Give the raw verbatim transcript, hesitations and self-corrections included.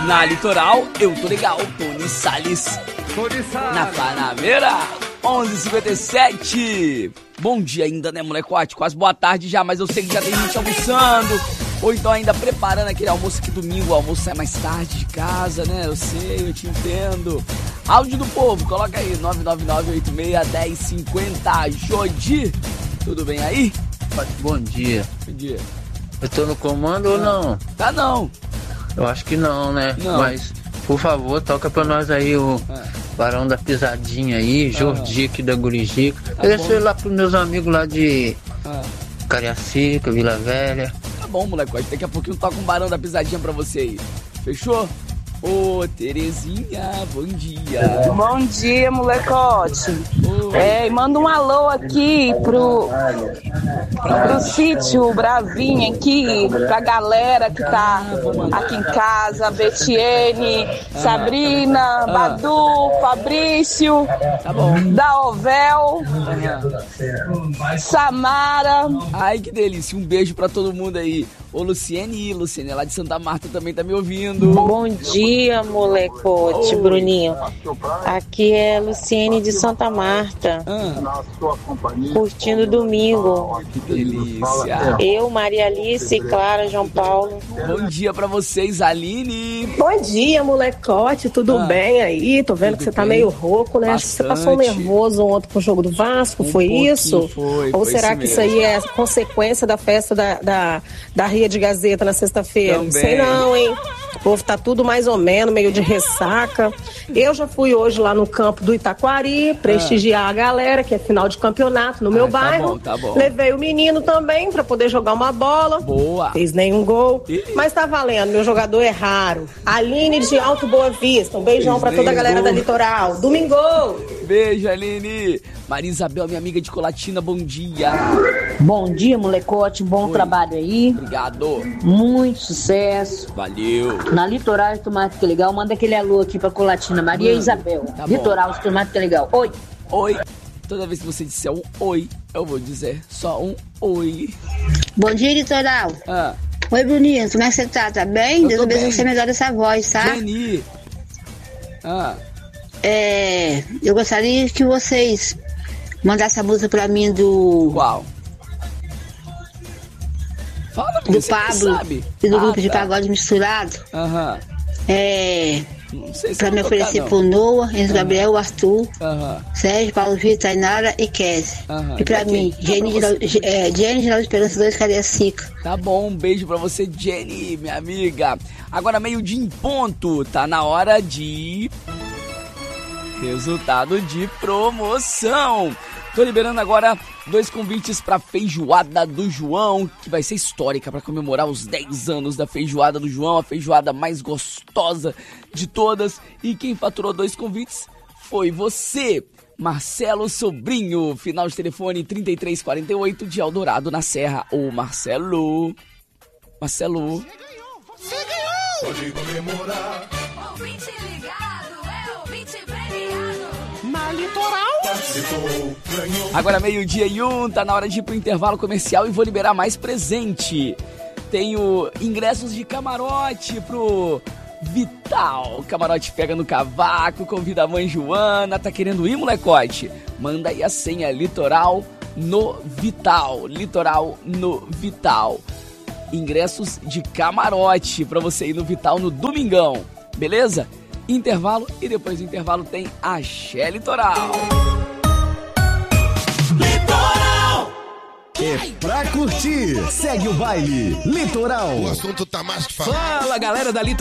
Na Litoral, eu tô legal, Tony Salles. Tony Salles. Na Panameira, onze e cinquenta e sete. Bom dia ainda, né, molecote? Quase boa tarde já, mas eu sei que já tem gente almoçando. Ou então ainda preparando aquele almoço que domingo o almoço sai mais tarde de casa, né? Eu sei, eu te entendo. Áudio do povo, coloca aí, nove nove nove oito seis um zero cinco zero. Jodi, tudo bem aí? Bom dia. Bom dia. Eu tô no comando ou não? Tá não. Eu acho que não, né? Não. Mas, por favor, toca pra nós aí o Ah. Barão da Pisadinha aí, Jordi aqui da Gurijica. Tá Eu bom. deixo lá pros meus amigos lá de Ah. Cariacica, Vila Velha. Tá bom, molecote, daqui a pouquinho toca um Barão da Pisadinha pra você aí. Fechou? Ô, Terezinha, bom dia. Bom dia, molecote. Ô, É, e manda um alô aqui pro, pro sítio Bravinha aqui, pra galera que tá aqui em casa, Betiene, Sabrina, Badu, Fabrício, Tá bom. Daovel, Samara. Ai, que delícia. Um beijo pra todo mundo aí. Ô, Luciene, Luciene lá de Santa Marta também tá me ouvindo. Bom dia, molecote, Oi. Bruninho. Aqui é Luciene de Santa Marta, Ah, curtindo domingo. que delícia. Eu, Maria Alice, Clara, João Paulo. Bom dia pra vocês, Aline. Bom dia, molecote, tudo Ah, bem aí? Tô vendo tudo que você tá bem. meio rouco, né? Acho que você passou Bastante. nervoso ontem com o jogo do Vasco, Um foi pouquinho, isso? foi, Ou foi será isso que isso mesmo. aí é consequência da festa da, da, da Ria de Gazeta na sexta-feira? Não sei Também. não, hein? O povo tá tudo mais ou menos, meio de ressaca. Eu já fui hoje lá no campo do Itaquari, prestigiar a galera, que é final de campeonato no meu Ah, tá bairro. bom, tá bom. Levei o menino também pra poder jogar uma bola. Boa. Fez nenhum gol, Ih. mas tá valendo, meu jogador é raro. Aline de Alto Boa Vista, um beijão Fez pra toda a nenhum galera gol. da Litoral. Domingo! Beijo, Aline. Maria Isabel, minha amiga de Colatina, bom dia. Bom dia, molecote. Bom Oi. trabalho aí. Obrigado. Muito sucesso. Valeu. Na Litoral, Tomate que legal. Manda aquele alô aqui pra Colatina. Maria Manda. Isabel. Tá bom. Litoral, Tomate que legal. Oi. Oi. Toda vez que você disser um oi, eu vou dizer só um oi. Bom dia, Litoral. Ah, Oi, Bruninho, como é que você tá? Tá bem? Eu Deus tô abençoe bem. você melhor essa voz, tá? Jenny. Ah, É, eu gostaria que vocês mandassem a música pra mim do, qual? Fala, do você que Pablo sabe. e do Ah, grupo de tá. pagode misturado. Aham. É, Não sei se pra eu me vou tocar, oferecer não. pro Noah, Enzo Gabriel, Arthur, Aham. Sérgio, Paulo Vitor, Tainara e Kézia. Aham. E pra E pra mim, quem? Jenny Pra Geraldo- você. é, Jenny Geraldo Esperança dois, Cariacica. Tá bom, um beijo pra você, Jenny, minha amiga. Agora meio-dia em ponto, tá na hora de... Resultado de promoção. Tô liberando agora dois convites pra feijoada do João, que vai ser histórica pra comemorar os dez anos da feijoada do João, a feijoada mais gostosa de todas. E quem faturou dois convites foi você, Marcelo Sobrinho, final de telefone trinta e três quarenta e oito de Eldorado na Serra. Ô Marcelo, Marcelo. Pode comemorar. Ouvinte ligado, é ouvinte premiado. Na Litoral. Participou, ganhou. Agora meio-dia e um, tá na hora de ir pro intervalo comercial e vou liberar mais presente. Tenho ingressos de camarote pro Vital. Camarote pega no cavaco, convida a mãe Joana. Tá querendo ir, molecote? Manda aí a senha Litoral no Vital. Litoral no Vital. Ingressos de camarote pra você ir no Vital no domingão. Beleza? Intervalo e depois do intervalo tem Axé Litoral. Litoral. É pra curtir. Segue o baile. Litoral. O assunto tá mais que falado. Fala, galera da Litoral.